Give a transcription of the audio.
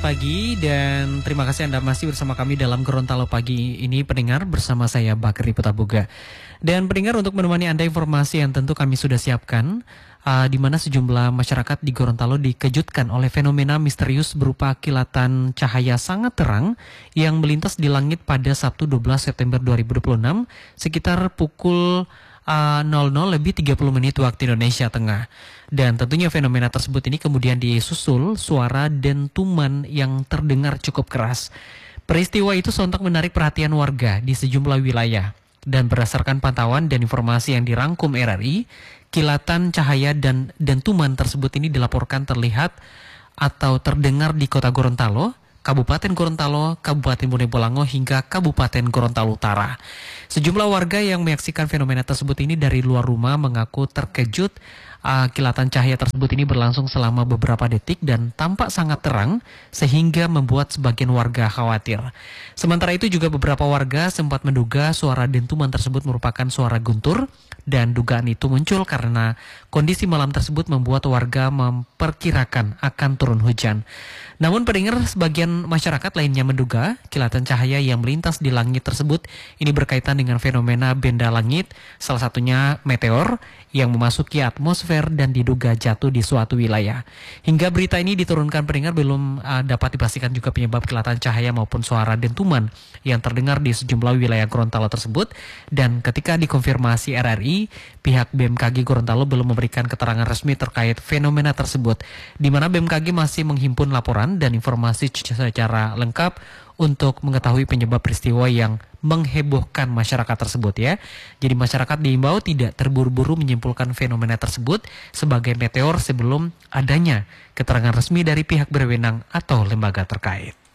Selamat pagi dan terima kasih Anda masih bersama kami dalam Gorontalo Pagi ini pendengar bersama saya Bakri Putabuga. Dan pendengar untuk menemani Anda informasi yang tentu kami sudah siapkan di mana sejumlah masyarakat di Gorontalo dikejutkan oleh fenomena misterius berupa kilatan cahaya sangat terang yang melintas di langit pada Sabtu 12 September 2026 sekitar pukul 00:30 waktu Indonesia Tengah. Dan tentunya fenomena tersebut ini kemudian disusul suara dentuman yang terdengar cukup keras. Peristiwa itu sontak menarik perhatian warga di sejumlah wilayah. Dan berdasarkan pantauan dan informasi yang dirangkum RRI, kilatan cahaya dan dentuman tersebut ini dilaporkan terlihat atau terdengar di Kota Gorontalo, Kabupaten Gorontalo, Kabupaten Bone Bolango hingga Kabupaten Gorontalo Utara. Sejumlah warga yang menyaksikan fenomena tersebut ini dari luar rumah mengaku terkejut. Kilatan cahaya tersebut ini berlangsung selama beberapa detik dan tampak sangat terang sehingga membuat sebagian warga khawatir. Sementara itu juga beberapa warga sempat menduga suara dentuman tersebut merupakan suara guntur dan dugaan itu muncul karena kondisi malam tersebut membuat warga memperkirakan akan turun hujan. Namun pendengar sebagian masyarakat lainnya menduga kilatan cahaya yang melintas di langit tersebut ini berkaitan dengan fenomena benda langit, salah satunya meteor yang memasuki atmosfer dan diduga jatuh di suatu wilayah. Hingga berita ini diturunkan pendengar belum dapat dipastikan juga penyebab kilatan cahaya maupun suara dentuman yang terdengar di sejumlah wilayah Gorontalo tersebut. Dan ketika dikonfirmasi RRI, pihak BMKG Gorontalo belum memberikan keterangan resmi terkait fenomena tersebut, di mana BMKG masih menghimpun laporan dan informasi secara lengkap untuk mengetahui penyebab peristiwa yang menghebohkan masyarakat tersebut ya. Jadi masyarakat diimbau tidak terburu-buru menyimpulkan fenomena tersebut sebagai meteor sebelum adanya keterangan resmi dari pihak berwenang atau lembaga terkait.